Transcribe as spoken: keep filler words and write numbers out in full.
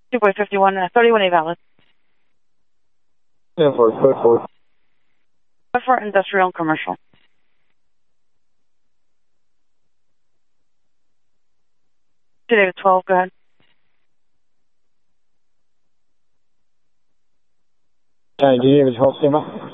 two boy fifty-one, uh, thirty-one A valid. ten four, code four. Code for industrial and commercial. two David twelve, go ahead. Uh, do you have a twelve, stand by?